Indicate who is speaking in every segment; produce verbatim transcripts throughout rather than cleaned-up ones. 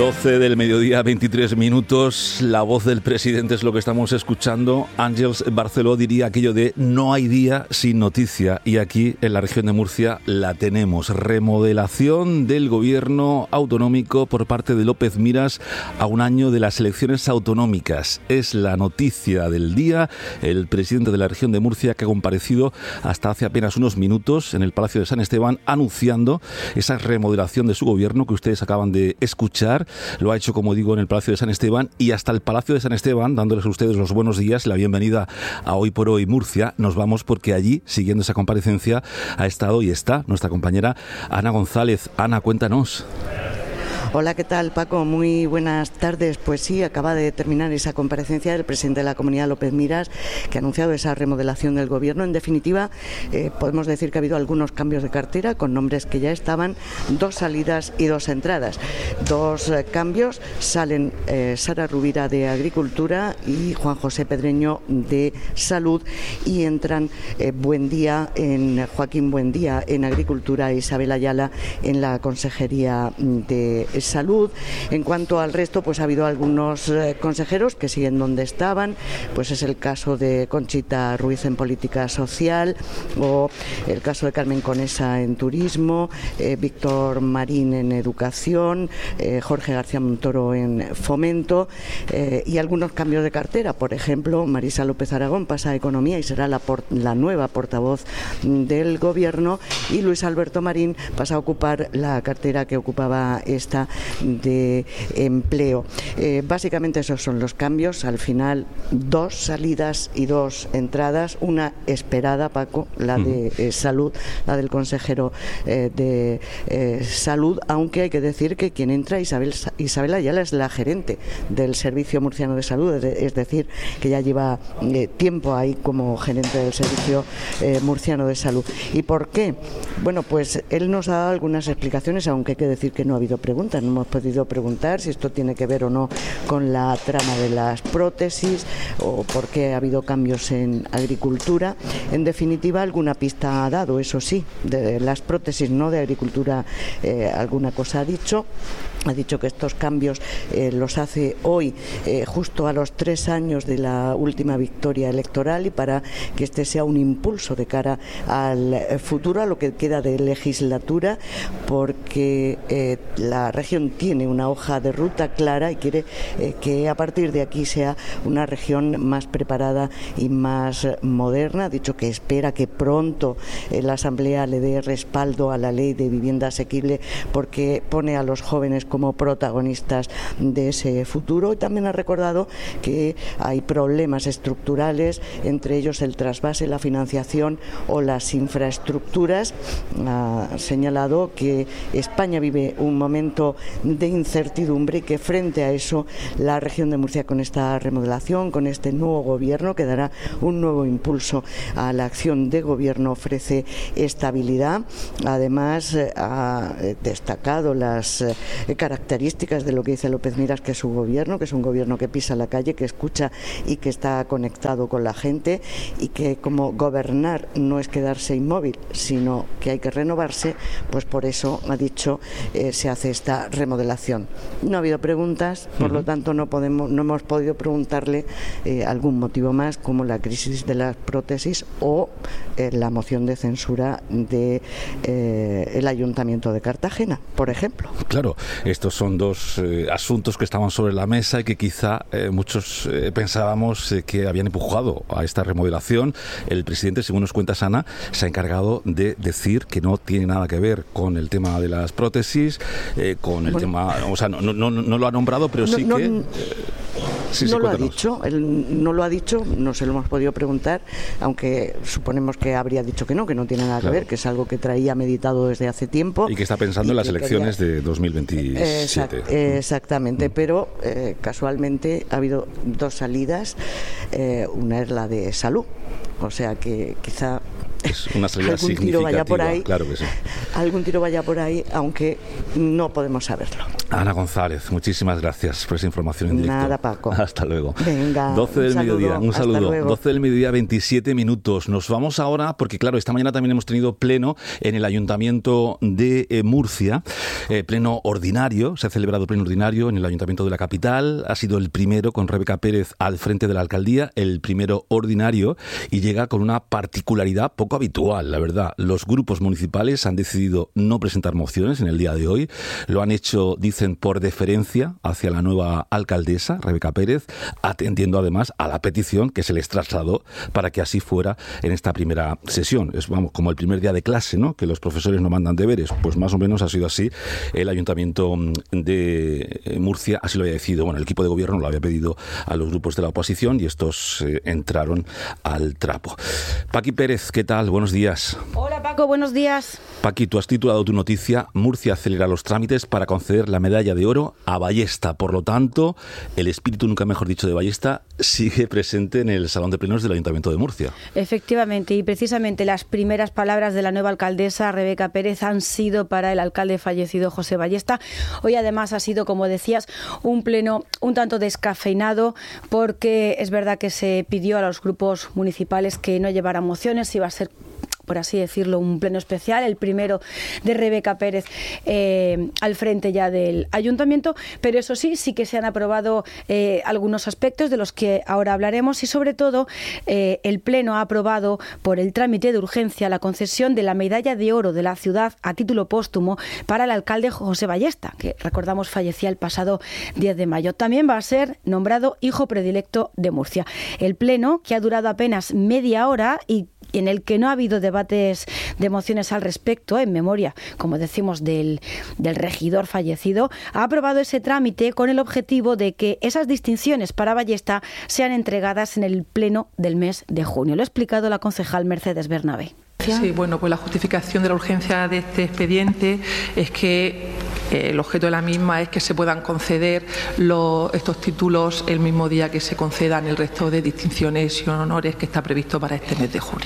Speaker 1: doce del mediodía, veintitrés minutos. La voz del presidente es lo que estamos escuchando. Àngels Barceló diría aquello de no hay día sin noticia. Y aquí, en la región de Murcia, la tenemos. Remodelación del gobierno autonómico por parte de López Miras a un año de las elecciones autonómicas. Es la noticia del día. El presidente de la región de Murcia, que ha comparecido hasta hace apenas unos minutos en el Palacio de San Esteban, anunciando esa remodelación de su gobierno que ustedes acaban de escuchar. Lo ha hecho, como digo, en el Palacio de San Esteban y hasta el Palacio de San Esteban, dándoles a ustedes los buenos días y la bienvenida a Hoy por Hoy Murcia. Nos vamos porque allí, siguiendo esa comparecencia, ha estado y está nuestra compañera Ana González. Ana, cuéntanos.
Speaker 2: Hola, ¿qué tal, Paco? Muy buenas tardes. Pues sí, acaba de terminar esa comparecencia del presidente de la Comunidad, López Miras, que ha anunciado esa remodelación del gobierno. En definitiva, eh, podemos decir que ha habido algunos cambios de cartera con nombres que ya estaban, dos salidas y dos entradas. Dos eh, cambios, salen eh, Sara Rubira de Agricultura y Juan José Pedreño de Salud, y entran eh, Buendía en Joaquín Buendía en Agricultura e Isabel Ayala en la Consejería de Salud. En cuanto al resto, pues ha habido algunos eh, consejeros que siguen donde estaban, pues es el caso de Conchita Ruiz en Política Social, o el caso de Carmen Conesa en Turismo, eh, Víctor Marín en Educación, eh, Jorge García Montoro en Fomento, eh, y algunos cambios de cartera. Por ejemplo, Marisa López Aragón pasa a Economía y será la, por, la nueva portavoz del Gobierno, y Luis Alberto Marín pasa a ocupar la cartera que ocupaba esta de Empleo. Eh, básicamente esos son los cambios. Al final, dos salidas y dos entradas, una esperada, Paco, la de eh, Salud, la del consejero eh, de eh, Salud, aunque hay que decir que quien entra, Isabel, Isabel Ayala, es la gerente del Servicio Murciano de Salud, es decir, que ya lleva eh, tiempo ahí como gerente del Servicio eh, Murciano de Salud. ¿Y por qué? Bueno, pues él nos ha dado algunas explicaciones, aunque hay que decir que no ha habido preguntas. No hemos podido preguntar si esto tiene que ver o no con la trama de las prótesis o por qué ha habido cambios en Agricultura. En definitiva, alguna pista ha dado, eso sí, de las prótesis, no de Agricultura, eh, alguna cosa ha dicho. Ha dicho que estos cambios eh, los hace hoy, eh, justo a los tres años de la última victoria electoral, y para que este sea un impulso de cara al futuro, a lo que queda de legislatura, porque eh, la región tiene una hoja de ruta clara y quiere eh, que a partir de aquí sea una región más preparada y más moderna. Ha dicho que espera que pronto eh, la Asamblea le dé respaldo a la ley de vivienda asequible, porque pone a los jóvenes como protagonistas de ese futuro. Y también ha recordado que hay problemas estructurales, entre ellos el trasvase, la financiación o las infraestructuras. Ha señalado que España vive un momento de incertidumbre y que frente a eso la región de Murcia, con esta remodelación, con este nuevo gobierno que dará un nuevo impulso a la acción de gobierno, ofrece estabilidad. Además, ha destacado las características de lo que dice López Miras, que es su gobierno, que es un gobierno que pisa la calle, que escucha y que está conectado con la gente, y que como gobernar no es quedarse inmóvil, sino que hay que renovarse. Pues por eso, ha dicho, eh, se hace esta remodelación. No ha habido preguntas, por uh-huh. lo tanto no podemos, no hemos podido preguntarle eh, algún motivo más, como la crisis de las prótesis o eh, la moción de censura de eh, el Ayuntamiento de Cartagena, por ejemplo.
Speaker 1: Claro, estos son dos eh, asuntos que estaban sobre la mesa y que quizá eh, muchos eh, pensábamos eh, que habían empujado a esta remodelación. El presidente, según nos cuenta Ana, se ha encargado de decir que no tiene nada que ver con el tema de las prótesis, eh, con el bueno, tema, o sea, no, no, no, no lo ha nombrado, pero
Speaker 2: no,
Speaker 1: sí
Speaker 2: no,
Speaker 1: que...
Speaker 2: Eh,
Speaker 1: sí,
Speaker 2: no
Speaker 1: sí,
Speaker 2: lo ha dicho, él no lo ha dicho, no se lo hemos podido preguntar, aunque suponemos que habría dicho que no, que no tiene nada claro. que ver, que es algo que traía meditado desde hace tiempo.
Speaker 1: Y que está pensando en las elecciones quería... de dos mil veintisiete.
Speaker 2: Exact, exactamente, mm. pero eh, casualmente ha habido dos salidas, eh, una es la de Salud, o sea que quizá...
Speaker 1: Es una salida
Speaker 2: algún tiro vaya por ahí,
Speaker 1: claro que sí.
Speaker 2: Algún tiro vaya por ahí, aunque no podemos saberlo.
Speaker 1: Ana González, muchísimas gracias por esa información en directo.
Speaker 2: Nada, Paco.
Speaker 1: Hasta luego.
Speaker 2: Venga,
Speaker 1: doce del
Speaker 2: saludo.
Speaker 1: mediodía, un
Speaker 2: Hasta
Speaker 1: saludo.
Speaker 2: luego.
Speaker 1: doce del mediodía, veintisiete minutos. Nos vamos ahora, porque claro, esta mañana también hemos tenido pleno en el Ayuntamiento de eh, Murcia, eh, pleno ordinario, se ha celebrado pleno ordinario en el Ayuntamiento de la capital, ha sido el primero con Rebeca Pérez al frente de la alcaldía, el primero ordinario, y llega con una particularidad poco habitual, la verdad. Los grupos municipales han decidido no presentar mociones en el día de hoy, lo han hecho, dicen, por deferencia hacia la nueva alcaldesa, Rebeca Pérez, atendiendo además a la petición que se les trasladó para que así fuera en esta primera sesión. Es, vamos, como el primer día de clase, ¿no?, que los profesores no mandan deberes, pues más o menos ha sido así. El Ayuntamiento de Murcia así lo había decidido. Bueno, el equipo de gobierno lo había pedido a los grupos de la oposición y estos eh, entraron al trapo. Paqui Pérez, ¿qué tal? Buenos días.
Speaker 3: Hola Paco, buenos días.
Speaker 1: Paqui, tú has titulado tu noticia: Murcia acelera los trámites para conceder la medalla de oro a Ballesta. Por lo tanto, el espíritu, nunca mejor dicho, de Ballesta sigue presente en el Salón de Plenos del Ayuntamiento de Murcia.
Speaker 3: Efectivamente, y precisamente las primeras palabras de la nueva alcaldesa, Rebeca Pérez, han sido para el alcalde fallecido, José Ballesta. Hoy además ha sido, como decías, un pleno un tanto descafeinado, porque es verdad que se pidió a los grupos municipales que no llevaran mociones, iba a ser, por así decirlo, un pleno especial, el primero de Rebeca Pérez eh, al frente ya del ayuntamiento, pero eso sí, sí que se han aprobado eh, algunos aspectos de los que ahora hablaremos, y sobre todo eh, el pleno ha aprobado por el trámite de urgencia la concesión de la medalla de oro de la ciudad a título póstumo para el alcalde José Ballesta, que recordamos fallecía el pasado diez de mayo. También va a ser nombrado hijo predilecto de Murcia. El pleno, que ha durado apenas media hora y en el que no ha habido debates de mociones al respecto, en memoria, como decimos, del, del regidor fallecido, ha aprobado ese trámite con el objetivo de que esas distinciones para Ballesta sean entregadas en el pleno del mes de junio. Lo ha explicado la concejal Mercedes Bernabé.
Speaker 4: Sí, bueno, pues la justificación de la urgencia de este expediente es que eh, el objeto de la misma es que se puedan conceder los, estos títulos el mismo día que se concedan el resto de distinciones y honores que está previsto para este mes de junio,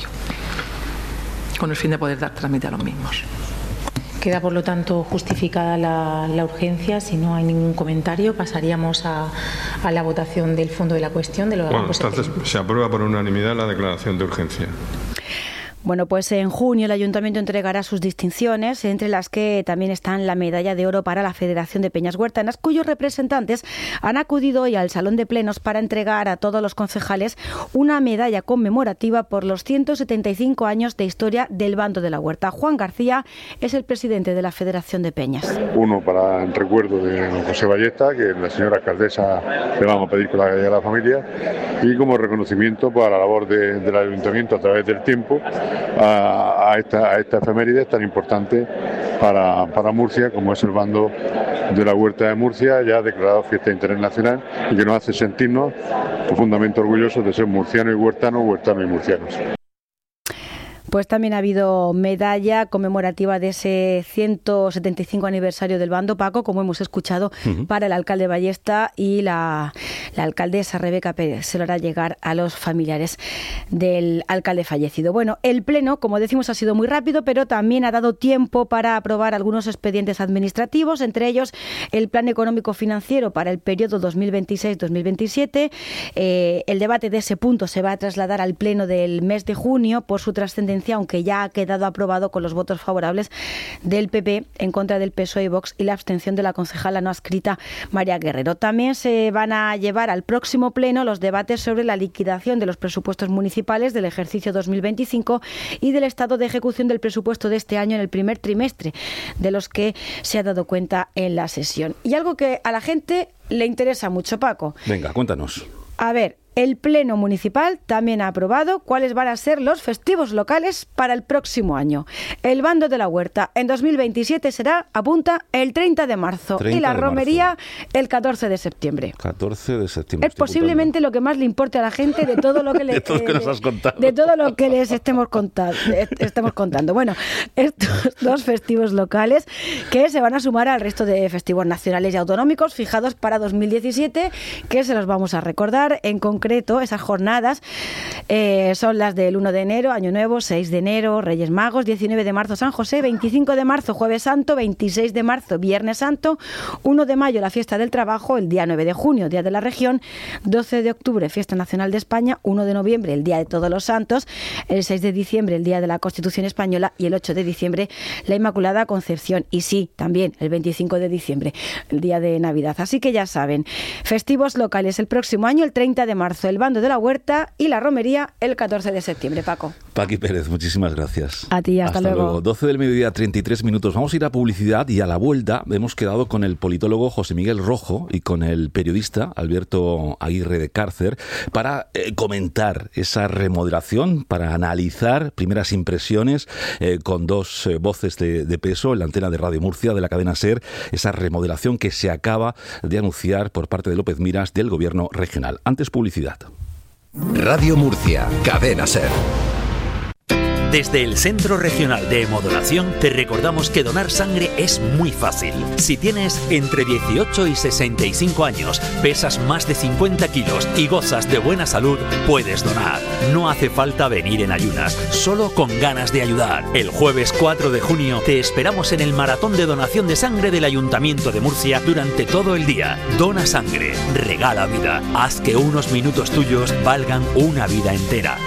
Speaker 4: con el fin de poder dar trámite a los mismos.
Speaker 5: Queda, por lo tanto, justificada la, la urgencia. Si no hay ningún comentario, pasaríamos a, a la votación del fondo de la cuestión. De lo
Speaker 6: bueno, entonces se aprueba por unanimidad la declaración de urgencia.
Speaker 3: Bueno, pues en junio el Ayuntamiento entregará sus distinciones, entre las que también están la medalla de oro para la Federación de Peñas Huertanas, cuyos representantes han acudido hoy al Salón de Plenos para entregar a todos los concejales una medalla conmemorativa por los ciento setenta y cinco años de historia del Bando de la Huerta. Juan García es el presidente de la Federación de Peñas.
Speaker 7: Uno para el recuerdo de José Ballesta, que la señora alcaldesa le vamos a pedir con la de la familia, y como reconocimiento para la labor de, del Ayuntamiento a través del tiempo, A, a, esta, a esta efeméride tan importante para, para Murcia, como es el Bando de la Huerta de Murcia, ya declarado fiesta de interés nacional, y que nos hace sentirnos profundamente orgullosos de ser murcianos y huertanos, huertanos y murcianos.
Speaker 3: Pues también ha habido medalla conmemorativa de ese ciento setenta y cinco aniversario del Bando, Paco, como hemos escuchado, uh-huh. para el alcalde Ballesta, y la, la alcaldesa Rebeca Pérez se lo hará llegar a los familiares del alcalde fallecido. Bueno, el pleno, como decimos, ha sido muy rápido, pero también ha dado tiempo para aprobar algunos expedientes administrativos, entre ellos el Plan Económico Financiero para el periodo dos mil veintiséis dos mil veintisiete. Eh, el debate de ese punto se va a trasladar al pleno del mes de junio por su trascendencia, aunque ya ha quedado aprobado con los votos favorables del P P en contra del P S O E y Vox y la abstención de la concejala no adscrita María Guerrero. También se van a llevar al próximo pleno los debates sobre la liquidación de los presupuestos municipales del ejercicio dos mil veinticinco y del estado de ejecución del presupuesto de este año en el primer trimestre, de los que se ha dado cuenta en la sesión. Y algo que a la gente le interesa mucho, Paco.
Speaker 1: Venga, cuéntanos.
Speaker 3: A ver, el Pleno Municipal también ha aprobado cuáles van a ser los festivos locales para el próximo año. El Bando de la Huerta en dos mil veintisiete será, apunta, el treinta de marzo y la romería el catorce de septiembre.
Speaker 1: catorce de septiembre.
Speaker 3: Es posiblemente lo que más le importe a la gente de todo lo que, le,
Speaker 1: de todo
Speaker 3: eh,
Speaker 1: que nos has contado.
Speaker 3: De todo lo que les estemos contando, estemos contando. Bueno, estos dos festivos locales que se van a sumar al resto de festivos nacionales y autonómicos fijados para dos mil diecisiete, que se los vamos a recordar. En concreto, concreto, esas jornadas, eh, son las del uno de enero, Año Nuevo, seis de enero, Reyes Magos, diecinueve de marzo, San José, veinticinco de marzo, Jueves Santo, veintiséis de marzo, Viernes Santo, uno de mayo, la fiesta del trabajo, el día nueve de junio, Día de la Región, doce de octubre, Fiesta Nacional de España, uno de noviembre, el Día de Todos los Santos, el seis de diciembre, el Día de la Constitución Española y el ocho de diciembre, la Inmaculada Concepción. Y sí, también el veinticinco de diciembre, el día de Navidad. Así que ya saben, festivos locales el próximo año, el treinta de marzo, el Bando de la Huerta y la romería el catorce de septiembre. Paco.
Speaker 1: Paqui Pérez, muchísimas gracias.
Speaker 3: A ti, hasta, hasta luego. luego.
Speaker 1: doce del mediodía, treinta y tres minutos. Vamos a ir a publicidad y a la vuelta hemos quedado con el politólogo José Miguel Rojo y con el periodista Alberto Aguirre de Cárcer para eh, comentar esa remodelación, para analizar primeras impresiones eh, con dos eh, voces de, de peso en la antena de Radio Murcia de la cadena SER, esa remodelación que se acaba de anunciar por parte de López Miras del Gobierno regional. Antes, publicidad.
Speaker 8: Radio Murcia, cadena SER.
Speaker 9: Desde el Centro Regional de Hemodonación te recordamos que donar sangre es muy fácil. Si tienes entre dieciocho y sesenta y cinco años, pesas más de cincuenta kilos y gozas de buena salud, puedes donar. No hace falta venir en ayunas, solo con ganas de ayudar. El jueves cuatro de junio te esperamos en el maratón de donación de sangre del Ayuntamiento de Murcia durante todo el día. Dona sangre, regala vida. Haz que unos minutos tuyos valgan una vida entera.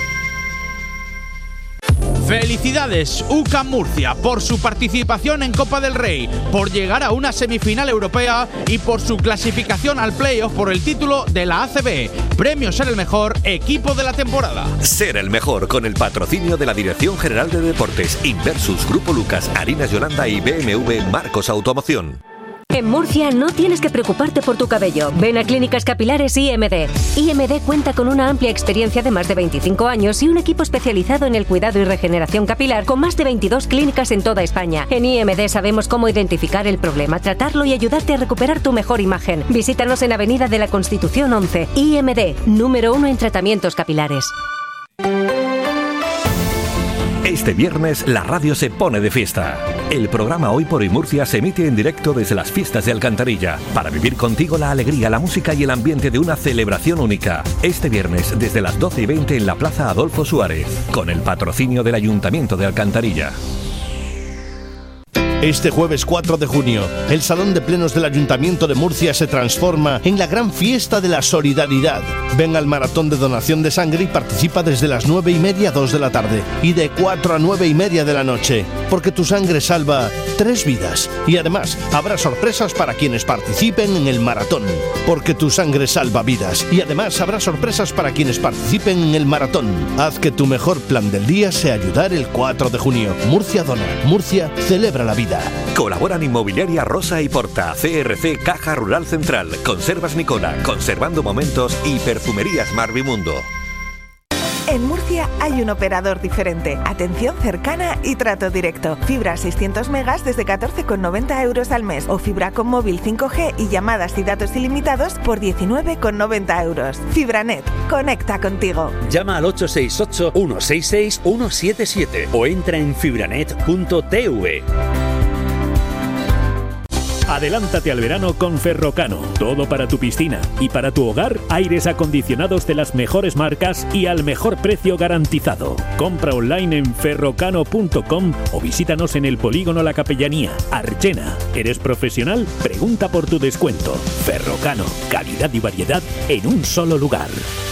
Speaker 10: Felicidades U C A M Murcia por su participación en Copa del Rey, por llegar a una semifinal europea y por su clasificación al playoff por el título de la A C B. Premio Ser el Mejor equipo de la temporada.
Speaker 8: Ser el mejor con el patrocinio de la Dirección General de Deportes, Inversus, Grupo Lucas, Harinas Yolanda y B M W Marcos Automoción.
Speaker 11: En Murcia no tienes que preocuparte por tu cabello. Ven a Clínicas Capilares I M D. I M D cuenta con una amplia experiencia de más de veinticinco años y un equipo especializado en el cuidado y regeneración capilar con más de veintidós clínicas en toda España. En I M D sabemos cómo identificar el problema, tratarlo y ayudarte a recuperar tu mejor imagen. Visítanos en Avenida de la Constitución once. I M D, número uno en tratamientos capilares.
Speaker 8: Este viernes la radio se pone de fiesta. El programa Hoy por Hoy Murcia se emite en directo desde las fiestas de Alcantarilla para vivir contigo la alegría, la música y el ambiente de una celebración única. Este viernes desde las doce y veinte en la Plaza Adolfo Suárez, con el patrocinio del Ayuntamiento de Alcantarilla.
Speaker 12: Este jueves cuatro de junio, el Salón de Plenos del Ayuntamiento de Murcia se transforma en la gran fiesta de la solidaridad. Ven al maratón de donación de sangre y participa desde las nueve y media a dos de la tarde y de cuatro a nueve y media de la noche, porque tu sangre salva tres vidas. Y además, habrá sorpresas para quienes participen en el maratón, porque tu sangre salva vidas. Y además, habrá sorpresas para quienes participen en el maratón. Haz que tu mejor plan del día sea ayudar el cuatro de junio. Murcia dona. Murcia celebra la vida.
Speaker 8: Colaboran Inmobiliaria Rosa y Porta, C R C Caja Rural Central, Conservas Nicola, Conservando Momentos y Perfumerías Marvimundo.
Speaker 13: En Murcia hay un operador diferente, atención cercana y trato directo. Fibra seiscientos megas desde catorce con noventa euros al mes o fibra con móvil cinco G y llamadas y datos ilimitados por diecinueve con noventa euros. Fibranet, conecta contigo.
Speaker 9: Llama al ocho seis ocho, uno seis seis, uno siete siete o entra en fibranet punto t v.
Speaker 14: Adelántate al verano con Ferrocano. Todo para tu piscina y para tu hogar, aires acondicionados de las mejores marcas y al mejor precio garantizado. Compra online en ferrocano punto com o visítanos en el Polígono La Capellanía, Archena. ¿Eres profesional? Pregunta por tu descuento. Ferrocano, calidad y variedad en un solo lugar.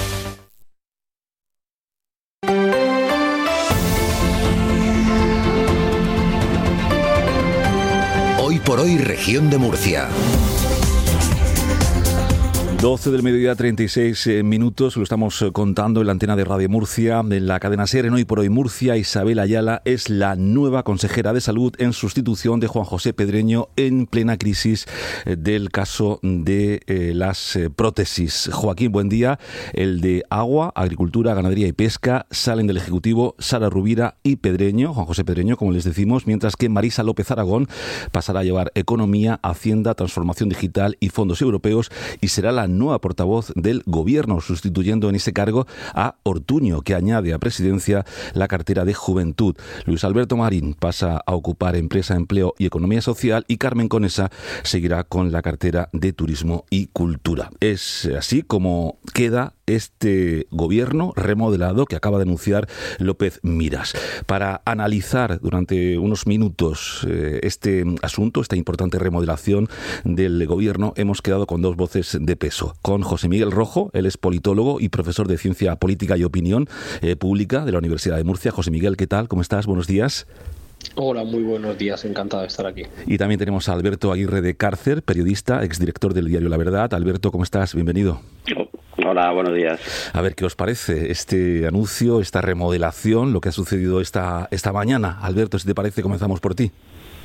Speaker 8: Por hoy, región de Murcia.
Speaker 1: doce del mediodía, treinta y seis minutos, lo estamos contando en la antena de Radio Murcia, en la cadena SER, en Hoy por Hoy Murcia. Isabel Ayala es la nueva consejera de Salud en sustitución de Juan José Pedreño en plena crisis del caso de eh, las eh, prótesis. Joaquín, buen día. El de Agua, Agricultura, Ganadería y Pesca salen del Ejecutivo Sara Rubira y Pedreño, Juan José Pedreño, como les decimos, mientras que Marisa López Aragón pasará a llevar Economía, Hacienda, Transformación Digital y Fondos Europeos y será la nueva portavoz del Gobierno, sustituyendo en ese cargo a Ortuño, que añade a Presidencia la cartera de Juventud. Luis Alberto Marín pasa a ocupar Empresa, Empleo y Economía Social y Carmen Conesa seguirá con la cartera de Turismo y Cultura. Es así como queda este gobierno remodelado que acaba de anunciar López Miras. Para analizar durante unos minutos eh, este asunto, esta importante remodelación del gobierno, hemos quedado con dos voces de peso. Con José Miguel Rojo, él es politólogo y profesor de Ciencia Política y Opinión eh, Pública de la Universidad de Murcia. José Miguel, ¿qué tal? ¿Cómo estás? Buenos días.
Speaker 15: Hola, muy buenos días, encantado de estar aquí.
Speaker 1: Y también tenemos a Alberto Aguirre de Cárcer, periodista, exdirector del diario La Verdad. Alberto, ¿cómo estás? Bienvenido.
Speaker 16: Hola, buenos días.
Speaker 1: A ver, ¿qué os parece este anuncio, esta remodelación, lo que ha sucedido esta, esta mañana? Alberto, si te parece, comenzamos por ti.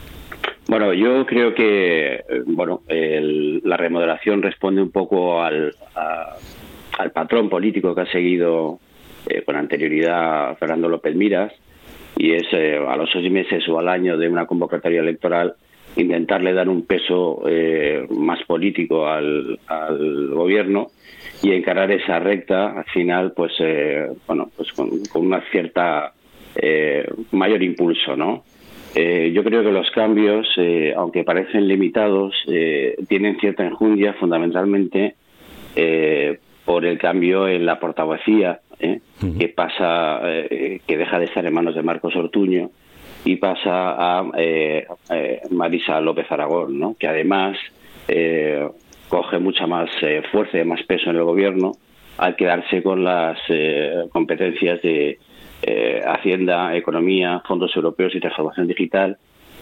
Speaker 16: Bueno, yo creo que bueno, el, la remodelación responde un poco al, a, al patrón político que ha seguido eh, con anterioridad Fernando López Miras, y es eh, a los seis meses o al año de una convocatoria electoral intentarle dar un peso eh, más político al, al gobierno y encarar esa recta al final pues eh, bueno pues con, con una cierta eh, mayor impulso, ¿no? Eh, yo creo que los cambios, eh, aunque parecen limitados, eh, tienen cierta enjundia fundamentalmente eh, por el cambio en la portavocía, ¿eh? Uh-huh. que pasa, eh, que deja de estar en manos de Marcos Ortuño y pasa a eh, eh, Marisa López Aragón, ¿no? Que además eh, coge mucha más eh, fuerza y más peso en el gobierno al quedarse con las eh, competencias de eh, Hacienda, Economía, Fondos Europeos y Transformación Digital,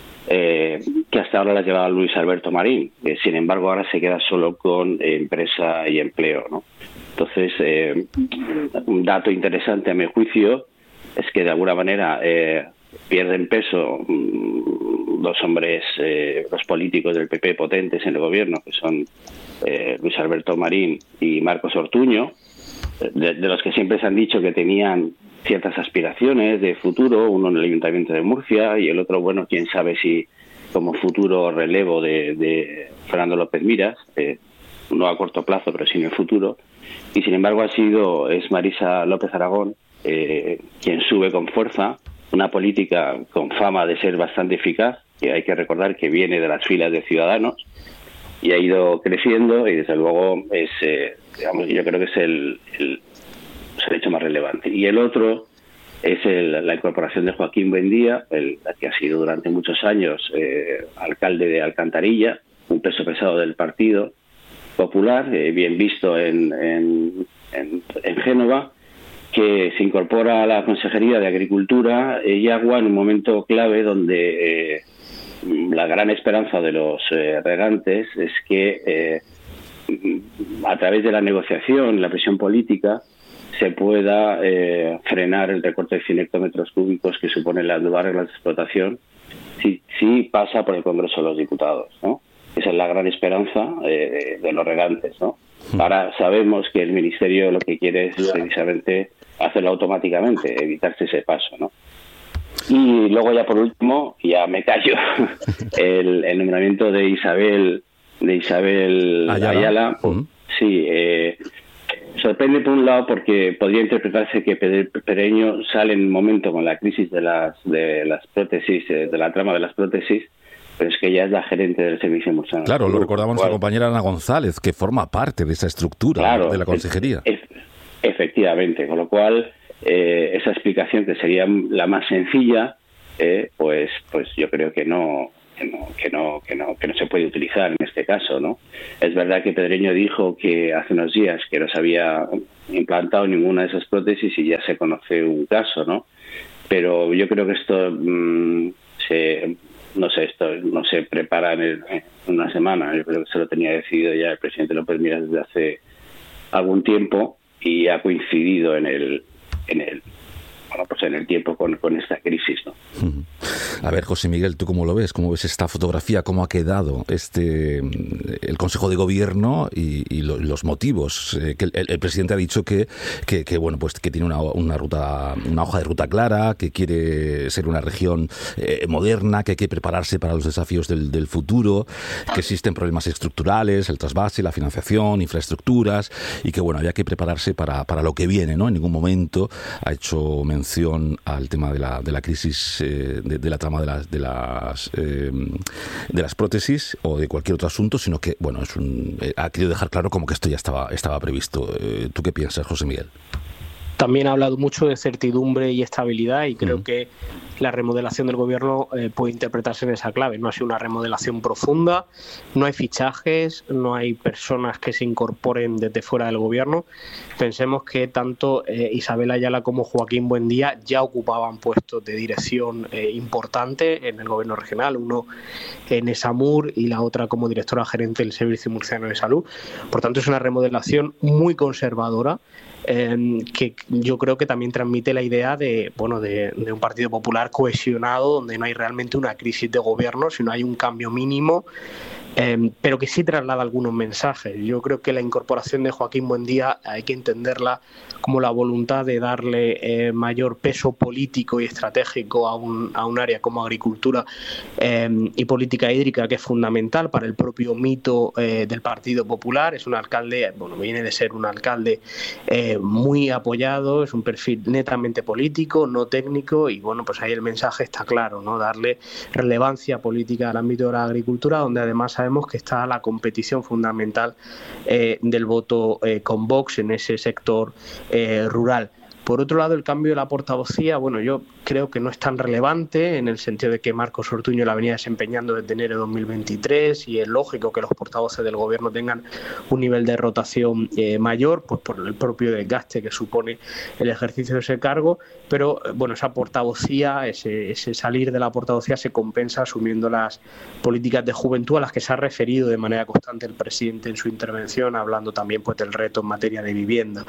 Speaker 16: eh, que hasta ahora las llevaba Luis Alberto Marín, que sin embargo ahora se queda solo con eh, Empresa y Empleo, ¿no? Entonces, eh, un dato interesante a mi juicio es que de alguna manera eh, pierden peso mmm, dos hombres, eh, los políticos del P P potentes en el gobierno, que son eh, Luis Alberto Marín y Marcos Ortuño, de, de los que siempre se han dicho que tenían ciertas aspiraciones de futuro, uno en el Ayuntamiento de Murcia y el otro, bueno, quién sabe si como futuro relevo de, de Fernando López Miras, eh, no a corto plazo, pero sí en el futuro. Y sin embargo ha sido, es Marisa López Aragón eh, quien sube con fuerza una política con fama de ser bastante eficaz, que hay que recordar que viene de las filas de Ciudadanos y ha ido creciendo y desde luego es, eh, digamos, yo creo que es el, el, el hecho más relevante. Y el otro es el, la incorporación de Joaquín Buendía, el que ha sido durante muchos años eh, alcalde de Alcantarilla, un peso pesado del Partido Popular, eh, bien visto en, en, en, en Génova, que se incorpora a la Consejería de Agricultura y Agua en un momento clave donde eh, la gran esperanza de los eh, regantes es que eh, a través de la negociación, la presión política, se pueda eh, frenar el recorte de cien hectómetros cúbicos que supone las nuevas reglas de explotación si, si pasa por el Congreso de los Diputados, ¿no? Esa es la gran esperanza eh, de, de los regantes, ¿no? Ahora sabemos que el Ministerio lo que quiere es precisamente hacerlo automáticamente, evitarse ese paso, ¿no? Y luego ya por último, ya me callo, el, el nombramiento de Isabel de Isabel Ayala, Ayala pues, uh-huh. sí, eh, sorprende por un lado porque podría interpretarse que Pereño sale en el momento con la crisis de las de las prótesis, de la trama de las prótesis, pero es que ella es la gerente del servicio murciano.
Speaker 1: Claro, lo recordamos nuestra compañera Ana González, que forma parte de esa estructura, claro, de la consejería.
Speaker 16: Es, es, efectivamente, con lo cual eh, esa explicación que sería la más sencilla, eh, pues pues yo creo que no, que no que no que no que no se puede utilizar en este caso, ¿no? Es verdad que Pedreño dijo que hace unos días que no se había implantado ninguna de esas prótesis y ya se conoce un caso, ¿no? Pero yo creo que esto mmm, se no sé, esto no se prepara en, el, en una semana. Yo creo que se lo tenía decidido ya el presidente López Miras desde hace algún tiempo y ha coincidido en el en el bueno pues en el tiempo con, con esta crisis, ¿no?
Speaker 1: A ver, José Miguel, ¿tú cómo lo ves? ¿Cómo ves esta fotografía? ¿Cómo ha quedado este el Consejo de Gobierno y, y lo, los motivos. Eh, que el, el presidente ha dicho que, que, que bueno, pues que tiene una, una ruta, una hoja de ruta clara, que quiere ser una región eh, moderna, que hay que prepararse para los desafíos del, del futuro, que existen problemas estructurales, el trasvase, la financiación, infraestructuras, y que bueno, había que prepararse para, para lo que viene, ¿no? En ningún momento ha hecho mención al tema de la, de la crisis, eh, de, de la trama de las, de las, eh, de las prótesis o de cualquier otro asunto, sino que bueno, es un, eh, ha querido dejar claro como que esto ya estaba, estaba previsto. Eh, ¿Tú qué piensas, José Miguel?
Speaker 15: También ha hablado mucho de certidumbre y estabilidad y creo mm. que la remodelación del gobierno eh, puede interpretarse en esa clave. No ha sido una remodelación profunda, no hay fichajes, no hay personas que se incorporen desde fuera del gobierno. Pensemos que tanto eh, Isabel Ayala como Joaquín Buendía ya ocupaban puestos de dirección eh, importante en el gobierno regional, uno en Esamur y la otra como directora gerente del Servicio Murciano de Salud. Por tanto, es una remodelación muy conservadora, Eh, que yo creo que también transmite la idea de, bueno, de, de un Partido Popular cohesionado, donde no hay realmente una crisis de gobierno, sino hay un cambio mínimo, eh, pero que sí traslada algunos mensajes. Yo creo que la incorporación de Joaquín Buendía hay que entenderla como la voluntad de darle eh, mayor peso político y estratégico a un, a un área como agricultura eh, y política hídrica, que es fundamental para el propio mito eh, del Partido Popular. Es un alcalde, bueno, viene de ser un alcalde eh, muy apoyado, es un perfil netamente político, no técnico, y bueno, pues ahí el mensaje está claro, ¿no? Darle relevancia política al ámbito de la agricultura, donde además sabemos que está la competición fundamental eh, del voto eh, con Vox en ese sector eh, rural. Por otro lado, el cambio de la portavocía, bueno, yo creo que no es tan relevante en el sentido de que Marcos Ortuño la venía desempeñando desde enero de dos mil veintitrés y es lógico que los portavoces del gobierno tengan un nivel de rotación eh, mayor, pues por el propio desgaste que supone el ejercicio de ese cargo, pero bueno, esa portavocía, ese, ese salir de la portavocía se compensa asumiendo las políticas de juventud a las que se ha referido de manera constante el presidente en su intervención, hablando también pues del reto en materia de vivienda.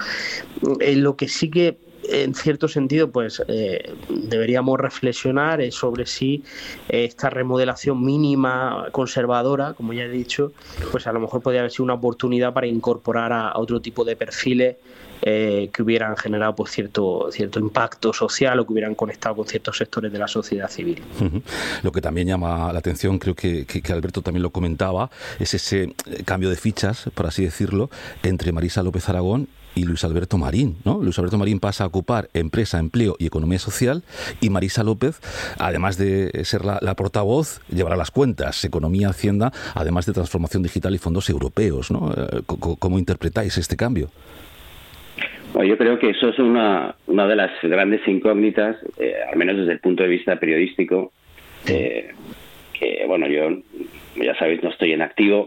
Speaker 15: En lo que sí que en cierto sentido, pues eh, deberíamos reflexionar eh, sobre si eh, esta remodelación mínima conservadora, como ya he dicho, pues a lo mejor podría haber sido una oportunidad para incorporar a, a otro tipo de perfiles eh, que hubieran generado pues cierto cierto impacto social o que hubieran conectado con ciertos sectores de la sociedad civil.
Speaker 1: Uh-huh. Lo que también llama la atención, creo que, que, que Alberto también lo comentaba, es ese cambio de fichas, por así decirlo, entre Marisa López Aragón y Luis Alberto Marín, ¿no? Luis Alberto Marín pasa a ocupar Empresa, Empleo y Economía Social, y Marisa López, además de ser la, la portavoz, llevará las cuentas, Economía, Hacienda, además de Transformación Digital y fondos europeos, ¿no? ¿Cómo, cómo interpretáis este cambio?
Speaker 16: Bueno, yo creo que eso es una, una de las grandes incógnitas, eh, al menos desde el punto de vista periodístico, eh, que, bueno, yo... ya sabéis, no estoy en activo,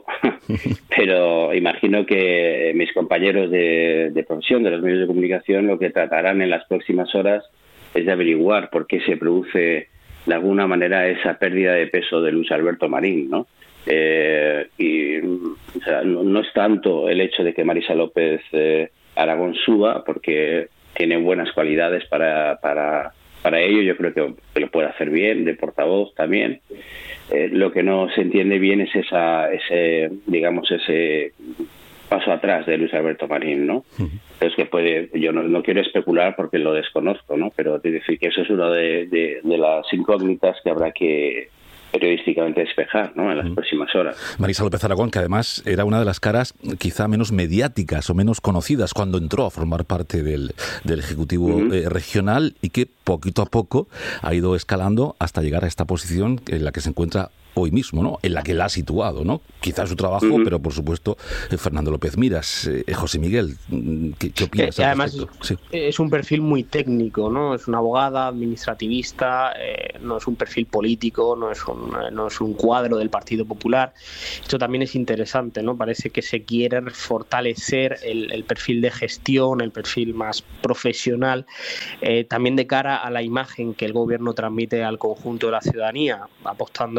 Speaker 16: pero imagino que mis compañeros de, de profesión, de los medios de comunicación, lo que tratarán en las próximas horas es de averiguar por qué se produce de alguna manera esa pérdida de peso de Luis Alberto Marín, ¿no? Eh, y o sea, no, no es tanto el hecho de que Marisa López eh, Aragón suba, porque tiene buenas cualidades para, para, para ello, yo creo que, que lo puede hacer bien, de portavoz también. Eh, lo que no se entiende bien es esa, ese, digamos, ese paso atrás de Luis Alberto Marín, ¿no? Uh-huh. Es que puede, yo no, no quiero especular porque lo desconozco, ¿no? Pero te decir que eso es una de, de, de las incógnitas que habrá que periodísticamente despejar, ¿no? En las uh-huh. próximas horas.
Speaker 1: Marisa López Aragón, que además era una de las caras quizá menos mediáticas o menos conocidas cuando entró a formar parte del, del Ejecutivo uh-huh. eh, regional, y que poquito a poco ha ido escalando hasta llegar a esta posición en la que se encuentra hoy mismo, ¿no? En la que la ha situado, ¿no? Quizás su trabajo, uh-huh. pero por supuesto eh, Fernando López Miras. Eh, José Miguel, ¿qué, qué opinas?
Speaker 15: Eh, además es, sí. es un perfil muy técnico, ¿no? Es una abogada administrativista, eh, no es un perfil político, no es un, no es un cuadro del Partido Popular. Esto también es interesante, ¿no? Parece que se quiere fortalecer el, el perfil de gestión, el perfil más profesional, eh, también de cara a la imagen que el gobierno transmite al conjunto de la ciudadanía, apostando pues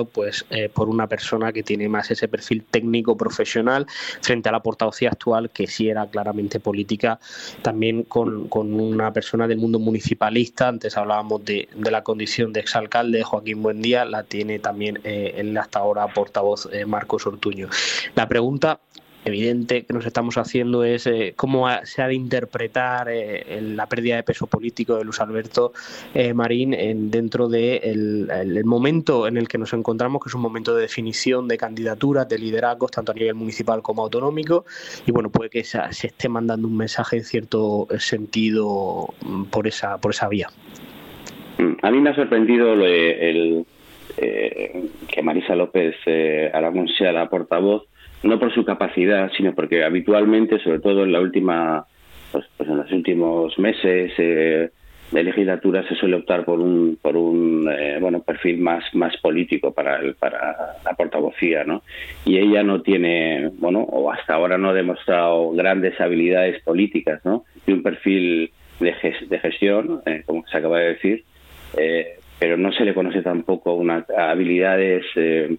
Speaker 15: eh, por una persona que tiene más ese perfil técnico profesional frente a la portavocía actual, que sí era claramente política, también con, con una persona del mundo municipalista. Antes hablábamos de, de la condición de exalcalde Joaquín Buendía, la tiene también eh, el hasta ahora portavoz eh, Marcos Ortuño. La pregunta evidente que nos estamos haciendo es eh, cómo ha, se ha de interpretar eh, la pérdida de peso político de Luis Alberto eh, Marín en, dentro del de el, el momento en el que nos encontramos, que es un momento de definición de candidaturas, de liderazgos, tanto a nivel municipal como autonómico, y bueno, puede que se, se esté mandando un mensaje en cierto sentido por esa, por esa vía.
Speaker 16: A mí me ha sorprendido lo, el, eh, que Marisa López eh, Aragón sea la portavoz, no por su capacidad, sino porque habitualmente, sobre todo en la última, pues, pues en los últimos meses eh, de legislatura, se suele optar por un por un eh, bueno perfil más más político para el, para la portavocía, ¿no? Y ella no tiene, bueno, o hasta ahora no ha demostrado grandes habilidades políticas, ¿no? Tiene un perfil de, gest de gestión, eh, como se acaba de decir, eh, pero no se le conoce tampoco unas habilidades eh,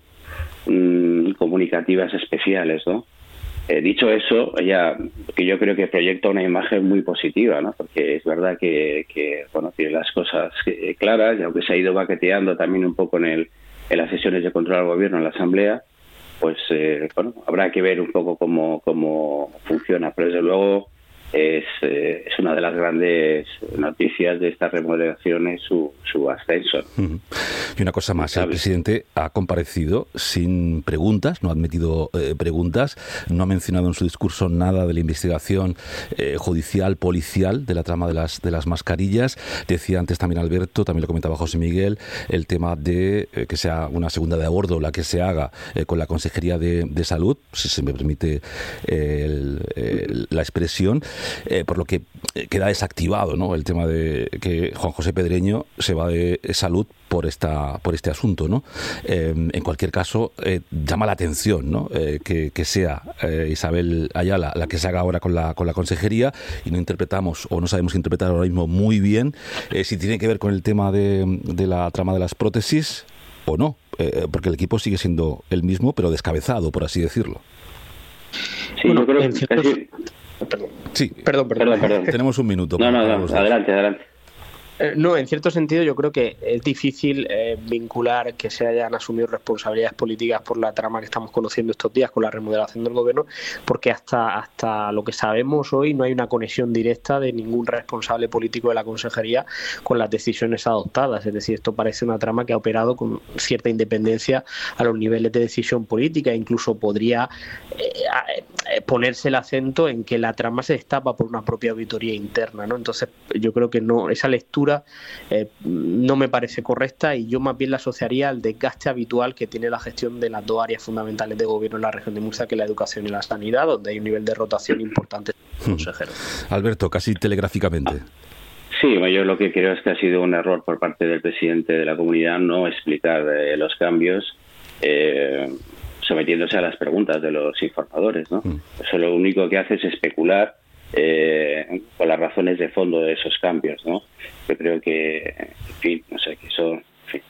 Speaker 16: comunicativas especiales, ¿no? Eh, dicho eso, ella, que yo creo que proyecta una imagen muy positiva, ¿no? Porque es verdad que, que bueno, tiene las cosas claras, y aunque se ha ido baqueteando también un poco en el en las sesiones de control al gobierno en la Asamblea, pues eh, bueno, habrá que ver un poco cómo cómo funciona, pero desde luego es, eh, es una de las grandes noticias de esta remodelación, es su, su ascenso.
Speaker 1: Uh-huh. Y una cosa más, el presidente ha comparecido sin preguntas, no ha admitido eh, preguntas, no ha mencionado en su discurso nada de la investigación eh, judicial, policial, de la trama de las de las mascarillas. Decía antes también Alberto, también lo comentaba José Miguel, el tema de eh, que sea una segunda de a bordo la que se haga eh, con la Consejería de, de Salud, si se me permite eh, el, el, la expresión. Eh, por lo que queda desactivado, ¿no?, el tema de que Juan José Pedreño se va de salud por esta por este asunto, ¿no? Eh, en cualquier caso, eh, llama la atención, ¿no?, eh, que, que sea eh, Isabel Ayala la que se haga ahora con la con la consejería, y no interpretamos o no sabemos interpretar ahora mismo muy bien eh, si tiene que ver con el tema de, de la trama de las prótesis o no, eh, porque el equipo sigue siendo el mismo, pero descabezado, por así decirlo.
Speaker 16: Sí, bueno, yo creo que casi...
Speaker 15: Perdón.
Speaker 1: Sí,
Speaker 15: perdón, perdón.
Speaker 16: perdón, perdón.
Speaker 1: Tenemos un minuto.
Speaker 16: No, no, no, adelante, adelante.
Speaker 15: Eh, no, en cierto sentido yo creo que es difícil eh, vincular que se hayan asumido responsabilidades políticas por la trama que estamos conociendo estos días con la remodelación del gobierno, porque hasta hasta lo que sabemos hoy no hay una conexión directa de ningún responsable político de la consejería con las decisiones adoptadas. Es decir, esto parece una trama que ha operado con cierta independencia a los niveles de decisión política, e incluso podría eh, eh, ponerse el acento en que la trama se destapa por una propia auditoría interna, ¿no? Entonces yo creo que no, esa lectura Eh, no me parece correcta, y yo más bien la asociaría al desgaste habitual que tiene la gestión de las dos áreas fundamentales de gobierno en la región de Murcia, que es la educación y la sanidad, donde hay un nivel de rotación importante de consejeros.
Speaker 1: Alberto, casi telegráficamente.
Speaker 16: Sí, yo lo que creo es que ha sido un error por parte del presidente de la comunidad no explicar eh, los cambios eh, sometiéndose a las preguntas de los informadores, ¿no? Mm. Eso lo único que hace es especular Eh, con las razones de fondo de esos cambios, ¿no? Yo creo que, en fin, no sé, que eso, en fin,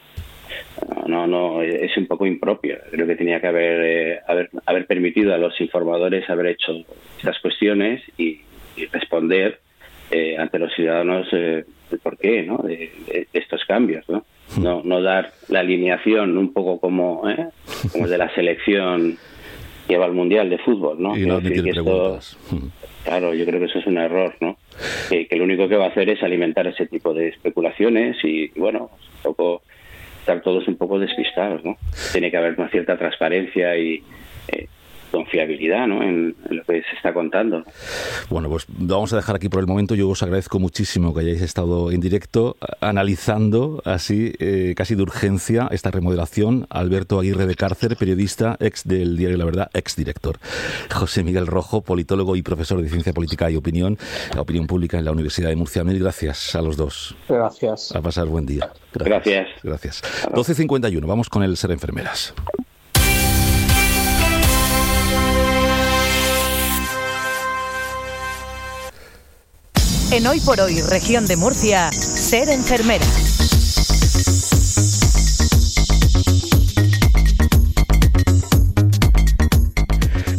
Speaker 16: no, no, es un poco impropio. Creo que tenía que haber, eh, haber, haber permitido a los informadores haber hecho estas cuestiones y, y responder eh, ante los ciudadanos eh, el porqué, ¿no?, de, de, de estos cambios, ¿no? No, no dar la alineación un poco como, ¿eh? como de la selección que va al Mundial de Fútbol, ¿no?
Speaker 1: Y no admitir preguntas.
Speaker 16: Esto, claro, yo creo que eso es un error, ¿no? Que, que lo único que va a hacer es alimentar ese tipo de especulaciones y, bueno, un poco estar todos un poco despistados, ¿no? Tiene que haber una cierta transparencia y eh, confiabilidad, ¿no?, en, en lo que se está contando.
Speaker 1: Bueno, pues vamos a dejar aquí por el momento. Yo os agradezco muchísimo que hayáis estado en directo analizando así eh, casi de urgencia esta remodelación. Alberto Aguirre de Cárcer, periodista, ex del diario La Verdad, ex director. José Miguel Rojo, politólogo y profesor de Ciencia Política y Opinión, la opinión pública en la Universidad de Murcia. Mil gracias a los dos.
Speaker 15: Gracias.
Speaker 1: A pasar buen día.
Speaker 16: Gracias.
Speaker 1: Gracias. Gracias. doce cincuenta y uno, vamos con el Ser Enfermeras.
Speaker 17: En Hoy por Hoy, región de Murcia, Ser Enfermera.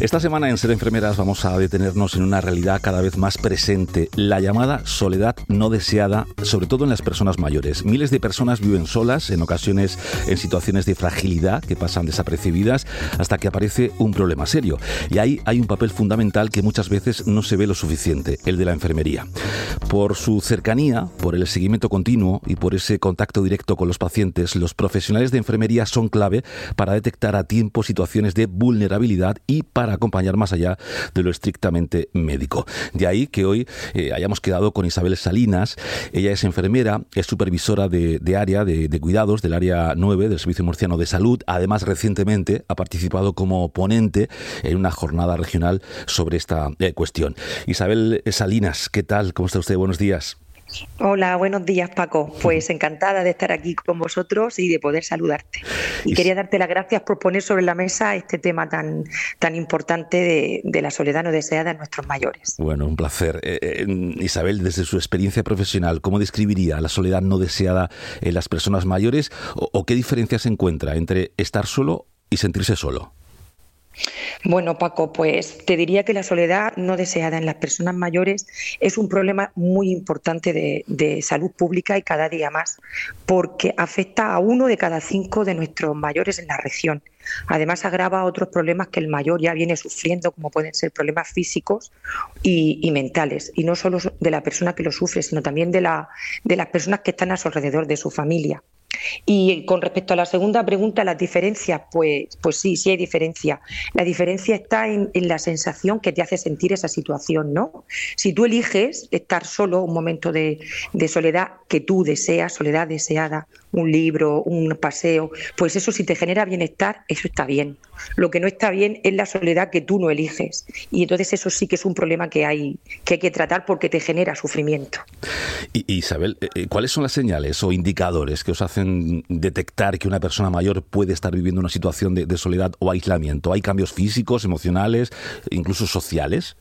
Speaker 1: Esta semana en Ser Enfermeras vamos a detenernos en una realidad cada vez más presente, la llamada soledad no deseada, sobre todo en las personas mayores. Miles de personas viven solas, en ocasiones en situaciones de fragilidad que pasan desapercibidas hasta que aparece un problema serio. Y ahí hay un papel fundamental que muchas veces no se ve lo suficiente, el de la enfermería. Por su cercanía, por el seguimiento continuo y por ese contacto directo con los pacientes, los profesionales de enfermería son clave para detectar a tiempo situaciones de vulnerabilidad y para acompañar más allá de lo estrictamente médico. De ahí que hoy eh, hayamos quedado con Isabel Salinas. Ella es enfermera, es supervisora de, de área de, de cuidados del área nueve del Servicio Murciano de Salud. Además, recientemente ha participado como ponente en una jornada regional sobre esta eh, cuestión. Isabel Salinas, ¿qué tal? ¿Cómo está usted? Buenos días.
Speaker 18: Hola, buenos días, Paco. Pues encantada de estar aquí con vosotros y de poder saludarte. Y quería darte las gracias por poner sobre la mesa este tema tan, tan importante de, de la soledad no deseada en nuestros mayores.
Speaker 1: Bueno, un placer. Eh, eh, Isabel, desde su experiencia profesional, ¿cómo describiría la soledad no deseada en las personas mayores o, o qué diferencia se encuentra entre estar solo y sentirse solo?
Speaker 18: Bueno, Paco, pues te diría que la soledad no deseada en las personas mayores es un problema muy importante de, de salud pública y cada día más, porque afecta a uno de cada cinco de nuestros mayores en la región. Además, agrava otros problemas que el mayor ya viene sufriendo, como pueden ser problemas físicos y, y mentales, y no solo de la persona que lo sufre, sino también de, la, de las personas que están a su alrededor, de su familia. Y con respecto a la segunda pregunta, las diferencias, pues, pues sí, sí hay diferencia. La diferencia está en, en la sensación que te hace sentir esa situación, ¿no? Si tú eliges estar solo, un momento de, de soledad que tú deseas, soledad deseada, un libro, un paseo, pues eso si te genera bienestar, eso está bien. Lo que no está bien es la soledad que tú no eliges. Y entonces eso sí que es un problema que hay que, hay que tratar porque te genera sufrimiento.
Speaker 1: Y, Isabel, ¿cuáles son las señales o indicadores que os hacen detectar que una persona mayor puede estar viviendo una situación de, de soledad o aislamiento? ¿Hay cambios físicos, emocionales, incluso sociales?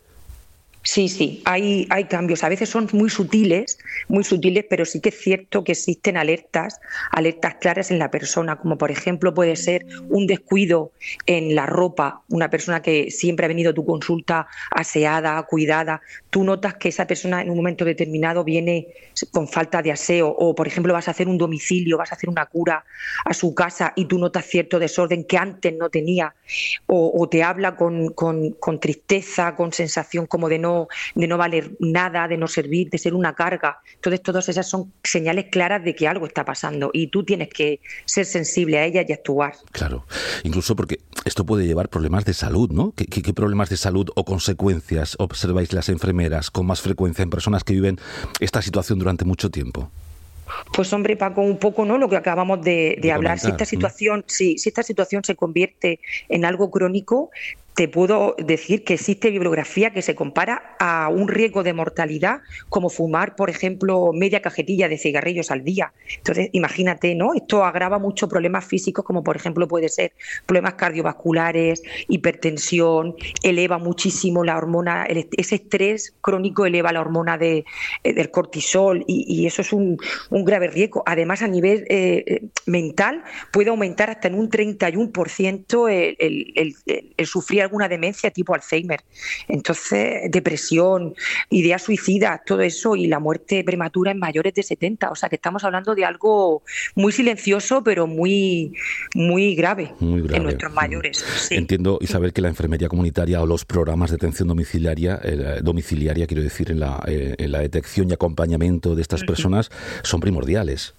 Speaker 18: Sí, sí, hay, hay cambios. A veces son muy sutiles, muy sutiles, pero sí que es cierto que existen alertas, alertas claras en la persona, como por ejemplo puede ser un descuido en la ropa, una persona que siempre ha venido a tu consulta aseada, cuidada. Tú notas que esa persona en un momento determinado viene con falta de aseo o, por ejemplo, vas a hacer un domicilio, vas a hacer una cura a su casa y tú notas cierto desorden que antes no tenía o, o te habla con, con, con tristeza, con sensación como de no, de no valer nada, de no servir, de ser una carga. Entonces, todas esas son señales claras de que algo está pasando y tú tienes que ser sensible a ellas y actuar.
Speaker 1: Claro, incluso porque esto puede llevar problemas de salud, ¿no? ¿Qué, qué, qué problemas de salud o consecuencias observáis las enfermeras con más frecuencia en personas que viven esta situación durante mucho tiempo?
Speaker 18: Pues hombre, Paco, un poco no lo que acabamos de, de, de hablar. Si esta situación, sí, si esta situación se convierte en algo crónico, te puedo decir que existe bibliografía que se compara a un riesgo de mortalidad como fumar, por ejemplo, media cajetilla de cigarrillos al día. Entonces, imagínate, ¿no? Esto agrava muchos problemas físicos, como por ejemplo puede ser problemas cardiovasculares, hipertensión, eleva muchísimo la hormona, el, ese estrés crónico eleva la hormona de, del cortisol y, y eso es un, un grave riesgo. Además, a nivel eh, mental puede aumentar hasta en un treinta y uno por ciento el, el, el, el, el sufrir alguna demencia tipo Alzheimer. Entonces, depresión, ideas suicidas, todo eso y la muerte prematura en mayores de setenta. O sea, que estamos hablando de algo muy silencioso, pero muy, muy grave, muy grave en nuestros mayores. Sí.
Speaker 1: Entiendo, Isabel, que la enfermería comunitaria o los programas de atención domiciliaria, eh, domiciliaria, quiero decir, en la, eh, en la detección y acompañamiento de estas uh-huh. personas son primordiales.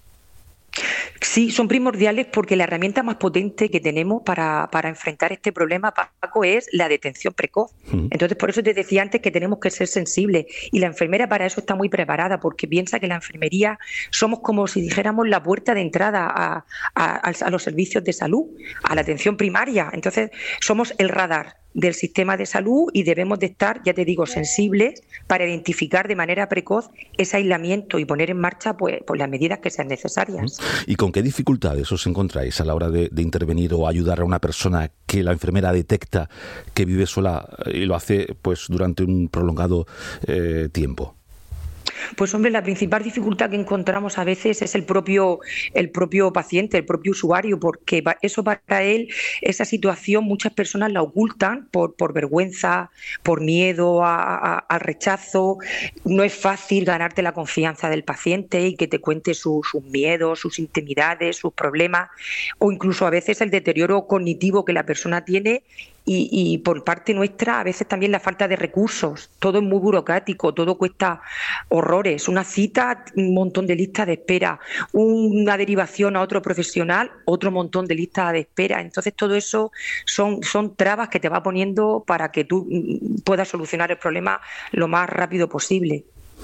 Speaker 18: Sí, son primordiales porque la herramienta más potente que tenemos para, para enfrentar este problema, Paco, es la detención precoz. Mm. Entonces, por eso te decía antes que tenemos que ser sensibles y la enfermera para eso está muy preparada porque piensa que la enfermería somos como si dijéramos la puerta de entrada a, a, a los servicios de salud, a la atención primaria. Entonces, somos el radar del sistema de salud y debemos de estar, ya te digo, sensibles para identificar de manera precoz ese aislamiento y poner en marcha pues, pues las medidas que sean necesarias.
Speaker 1: ¿Y con qué dificultades os encontráis a la hora de, de intervenir o ayudar a una persona que la enfermera detecta que vive sola y lo hace pues durante un prolongado eh, tiempo?
Speaker 18: Pues hombre, la principal dificultad que encontramos a veces es el propio, el propio paciente, el propio usuario, porque eso para él, esa situación muchas personas la ocultan por, por vergüenza, por miedo a, a, al rechazo. No es fácil ganarte la confianza del paciente y que te cuente su, sus miedos, sus intimidades, sus problemas, o incluso a veces el deterioro cognitivo que la persona tiene. Y, y por parte nuestra a veces también la falta de recursos, todo es muy burocrático, todo cuesta horrores, una cita, un montón de listas de espera, una derivación a otro profesional, otro montón de listas de espera. Entonces todo eso son, son trabas que te va poniendo para que tú puedas solucionar el problema lo más rápido posible.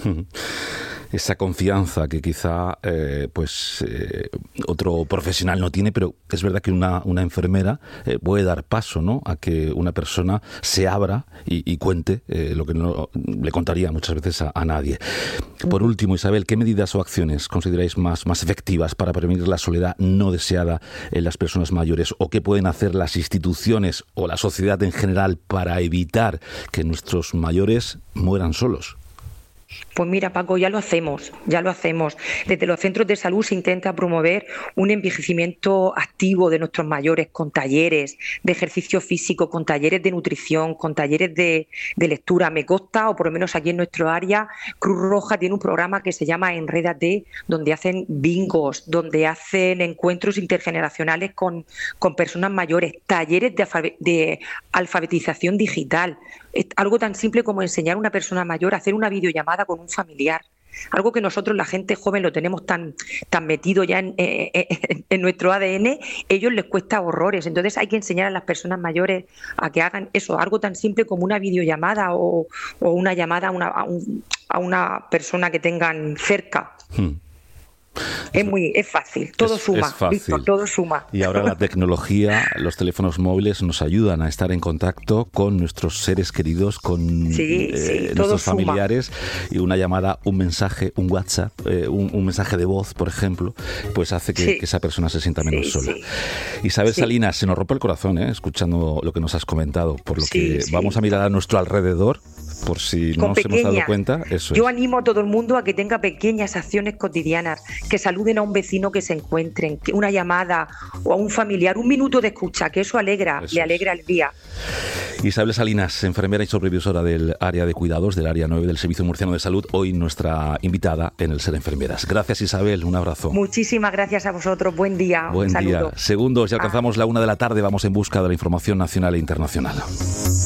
Speaker 1: Esa confianza que quizá eh, pues eh, otro profesional no tiene, pero es verdad que una, una enfermera eh, puede dar paso, ¿no?, a que una persona se abra y, y cuente eh, lo que no le contaría muchas veces a, a nadie. Por último, Isabel, ¿qué medidas o acciones consideráis más, más efectivas para prevenir la soledad no deseada en las personas mayores, o qué pueden hacer las instituciones o la sociedad en general para evitar que nuestros mayores mueran solos?
Speaker 18: Pues mira, Paco, ya lo hacemos, ya lo hacemos. Desde los centros de salud se intenta promover un envejecimiento activo de nuestros mayores con talleres de ejercicio físico, con talleres de nutrición, con talleres de, de lectura. Me consta, o por lo menos aquí en nuestro área, Cruz Roja tiene un programa que se llama Enrédate, donde hacen bingos, donde hacen encuentros intergeneracionales con, con personas mayores, talleres de, alfabet- de alfabetización digital. Es algo tan simple como enseñar a una persona mayor a hacer una videollamada con un familiar. Algo que nosotros, la gente joven, lo tenemos tan, tan metido ya en, en, en nuestro A D N, ellos les cuesta horrores. Entonces hay que enseñar a las personas mayores a que hagan eso, algo tan simple como una videollamada o, o una llamada a una, a, un, a una persona que tengan cerca. Hmm. Es muy, es fácil, todo
Speaker 1: es,
Speaker 18: suma,
Speaker 1: es fácil.
Speaker 18: Víctor, todo suma.
Speaker 1: Y ahora la tecnología, los teléfonos móviles nos ayudan a estar en contacto con nuestros seres queridos, con
Speaker 18: sí,
Speaker 1: eh,
Speaker 18: sí,
Speaker 1: nuestros
Speaker 18: suma.
Speaker 1: familiares, y una llamada, un mensaje, un WhatsApp, eh, un, un mensaje de voz, por ejemplo, pues hace que,
Speaker 18: sí.
Speaker 1: que esa persona se sienta menos
Speaker 18: sí,
Speaker 1: sola.
Speaker 18: Sí.
Speaker 1: Isabel
Speaker 18: sí.
Speaker 1: Salinas, se nos rompe el corazón, ¿eh?, escuchando lo que nos has comentado, por lo
Speaker 18: sí,
Speaker 1: que
Speaker 18: sí.
Speaker 1: vamos a mirar a nuestro alrededor, por si
Speaker 18: Con
Speaker 1: no nos hemos dado
Speaker 18: pequeña.
Speaker 1: cuenta. Eso
Speaker 18: Yo
Speaker 1: es.
Speaker 18: animo a todo el mundo a que tenga pequeñas acciones cotidianas, que saluden a un vecino que se encuentren, que una llamada o a un familiar, un minuto de escucha, que eso alegra,
Speaker 1: eso
Speaker 18: le
Speaker 1: es.
Speaker 18: alegra el día.
Speaker 1: Isabel Salinas, enfermera y supervisora del área de cuidados, del área nueve del Servicio Murciano de Salud, hoy nuestra invitada en el Ser Enfermeras. Gracias, Isabel, un abrazo.
Speaker 18: Muchísimas gracias a vosotros, buen día.
Speaker 1: Buen
Speaker 18: un
Speaker 1: día.
Speaker 18: saludo.
Speaker 1: Segundos, ya alcanzamos la una de la tarde, vamos en busca de la información nacional e internacional.